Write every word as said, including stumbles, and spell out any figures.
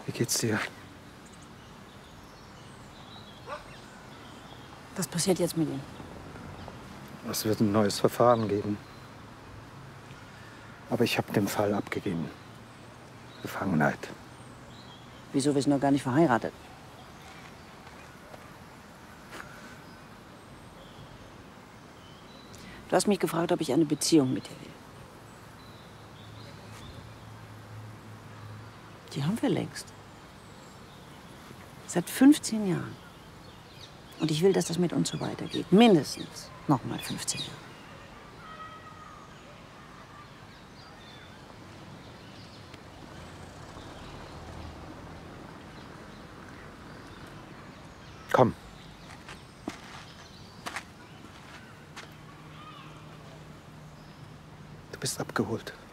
Wie geht's dir? Was passiert jetzt mit ihm? Es wird ein neues Verfahren geben. Aber ich habe den Fall abgegeben. Befangenheit. Wieso, wir sind noch gar nicht verheiratet? Du hast mich gefragt, ob ich eine Beziehung mit dir will. Die haben wir längst. Seit fünfzehn Jahren. Und ich will, dass das mit uns so weitergeht. Mindestens noch mal fünfzehn Jahre. Komm. Du bist abgeholt.